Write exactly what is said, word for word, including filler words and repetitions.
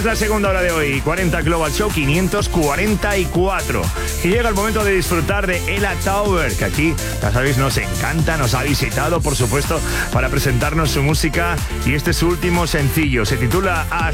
es la segunda hora de hoy, cuarenta Global Show quinientos cuarenta y cuatro. Y llega el momento de disfrutar de Ella Tauber, que aquí, ya sabéis, nos encanta, nos ha visitado, por supuesto, para presentarnos su música. Y este es su último sencillo, se titula Hasta